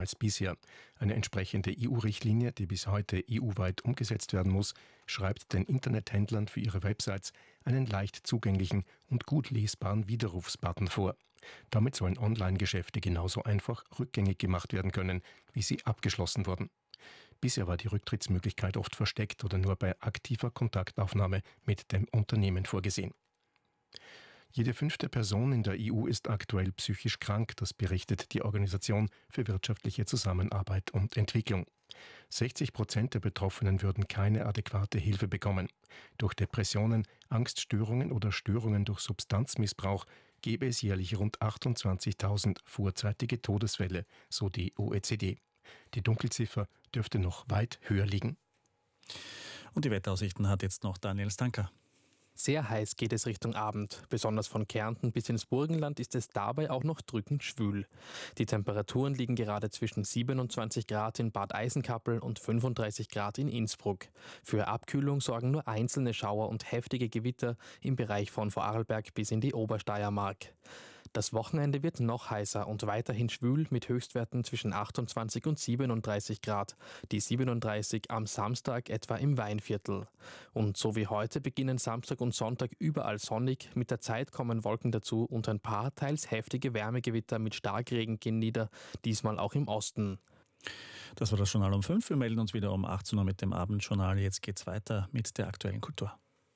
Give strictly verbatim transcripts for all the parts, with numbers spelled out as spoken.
als bisher. Eine entsprechende E U-Richtlinie, die bis heute E U-weit umgesetzt werden muss, schreibt den Internethändlern für ihre Websites einen leicht zugänglichen und gut lesbaren Widerrufsbutton vor. Damit sollen Online-Geschäfte genauso einfach rückgängig gemacht werden können, wie sie abgeschlossen wurden. Bisher war die Rücktrittsmöglichkeit oft versteckt oder nur bei aktiver Kontaktaufnahme mit dem Unternehmen vorgesehen. Jede fünfte Person in der E U ist aktuell psychisch krank, das berichtet die Organisation für wirtschaftliche Zusammenarbeit und Entwicklung. sechzig Prozent der Betroffenen würden keine adäquate Hilfe bekommen. Durch Depressionen, Angststörungen oder Störungen durch Substanzmissbrauch gäbe es jährlich rund achtundzwanzigtausend vorzeitige Todesfälle, so die O E C D. Die Dunkelziffer dürfte noch weit höher liegen. Und die Wetteraussichten hat jetzt noch Daniel Stanker. Sehr heiß geht es Richtung Abend. Besonders von Kärnten bis ins Burgenland ist es dabei auch noch drückend schwül. Die Temperaturen liegen gerade zwischen siebenundzwanzig Grad in Bad Eisenkappel und fünfunddreißig Grad in Innsbruck. Für Abkühlung sorgen nur einzelne Schauer und heftige Gewitter im Bereich von Vorarlberg bis in die Obersteiermark. Das Wochenende wird noch heißer und weiterhin schwül mit Höchstwerten zwischen achtundzwanzig und siebenunddreißig Grad. Die siebenunddreißig am Samstag etwa im Weinviertel. Und so wie heute beginnen Samstag und Sonntag überall sonnig. Mit der Zeit kommen Wolken dazu und ein paar teils heftige Wärmegewitter mit Starkregen gehen nieder, diesmal auch im Osten. Das war das Journal um fünf. Wir melden uns wieder um achtzehn Uhr mit dem Abendjournal. Jetzt geht's weiter mit der aktuellen Kultur.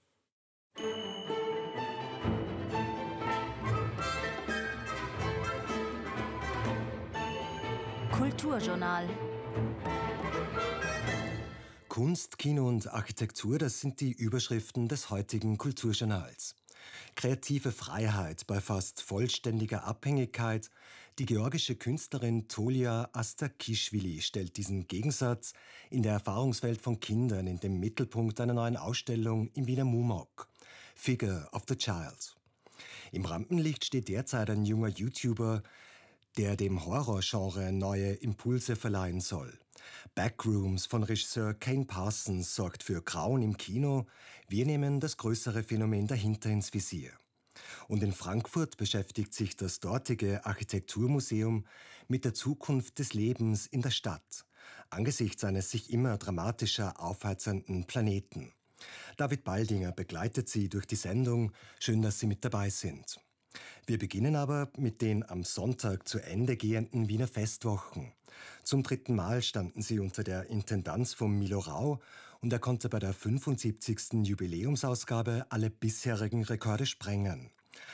Kulturjournal. Kunst, Kino und Architektur, das sind die Überschriften des heutigen Kulturjournals. Kreative Freiheit bei fast vollständiger Abhängigkeit. Die georgische Künstlerin Tolia Astakischvili stellt diesen Gegensatz in der Erfahrungswelt von Kindern in den Mittelpunkt einer neuen Ausstellung im Wiener MUMOG. Figure of the Child. Im Rampenlicht steht derzeit ein junger YouTuber, der dem Horrorgenre neue Impulse verleihen soll. Backrooms von Regisseur Kane Parsons sorgt für Grauen im Kino. Wir nehmen das größere Phänomen dahinter ins Visier. Und in Frankfurt beschäftigt sich das dortige Architekturmuseum mit der Zukunft des Lebens in der Stadt, angesichts eines sich immer dramatischer aufheizenden Planeten. David Baldinger begleitet Sie durch die Sendung. Schön, dass Sie mit dabei sind. Wir beginnen aber mit den am Sonntag zu Ende gehenden Wiener Festwochen. Zum dritten Mal standen sie unter der Intendanz von Milo Rau und er konnte bei der fünfundsiebzigsten Jubiläumsausgabe alle bisherigen Rekorde sprengen.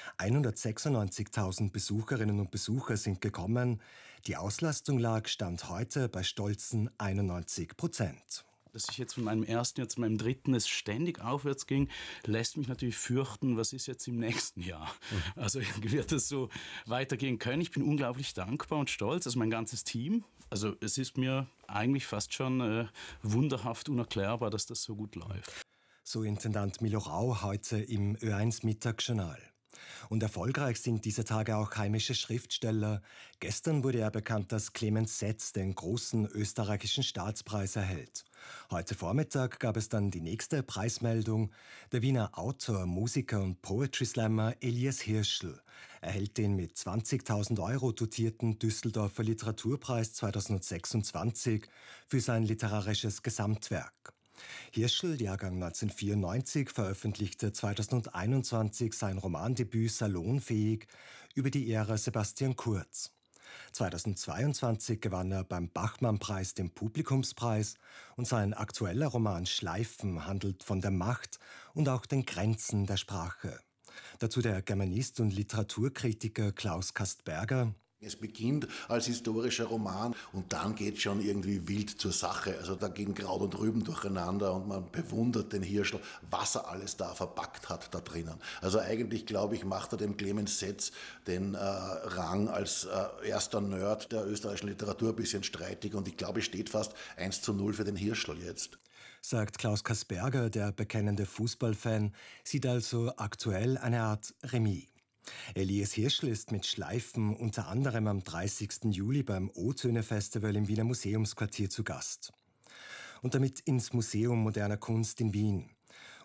hundertsechsundneunzigtausend Besucherinnen und Besucher sind gekommen. Die Auslastung lag Stand heute bei stolzen einundneunzig Prozent. Dass ich jetzt von meinem ersten Jahr zu meinem dritten es ständig aufwärts ging, lässt mich natürlich fürchten, was ist jetzt im nächsten Jahr. Also wird es so weitergehen können. Ich bin unglaublich dankbar und stolz, also mein ganzes Team. Also es ist mir eigentlich fast schon äh, wunderhaft unerklärbar, dass das so gut läuft. So Intendant Milo Rau heute im Ö eins Mittagsjournal. Und erfolgreich sind diese Tage auch heimische Schriftsteller. Gestern wurde er bekannt, dass Clemens Setz den großen österreichischen Staatspreis erhält. Heute Vormittag gab es dann die nächste Preismeldung. Der Wiener Autor, Musiker und Poetry Slammer Elias Hirschl erhält den mit zwanzigtausend Euro dotierten Düsseldorfer Literaturpreis zweitausendsechsundzwanzig für sein literarisches Gesamtwerk. Hirschl, Jahrgang neunzehnhundertvierundneunzig, veröffentlichte zweitausendeinundzwanzig sein Romandebüt Salonfähig über die Ära Sebastian Kurz. zweitausendzweiundzwanzig gewann er beim Bachmann-Preis den Publikumspreis und sein aktueller Roman Schleifen handelt von der Macht und auch den Grenzen der Sprache. Dazu der Germanist und Literaturkritiker Klaus Kastberger. Es beginnt als historischer Roman und dann geht schon irgendwie wild zur Sache. Also da gehen Kraut und Rüben durcheinander und man bewundert den Hirschl, was er alles da verpackt hat da drinnen. Also eigentlich, glaube ich, macht er dem Clemens Setz den äh, Rang als äh, erster Nerd der österreichischen Literatur ein bisschen streitig und ich glaube, es steht fast eins zu null für den Hirschl jetzt. Sagt Klaus Kasperger, der bekennende Fußballfan, sieht also aktuell eine Art Remis. Elias Hirschl ist mit Schleifen unter anderem am dreißigsten Juli beim O-Töne-Festival im Wiener Museumsquartier zu Gast. Und damit ins Museum moderner Kunst in Wien.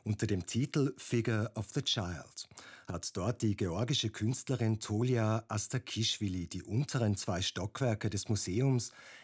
Unter dem Titel Figure of the Child hat dort die georgische Künstlerin Tolia Astakischwili die unteren zwei Stockwerke des Museums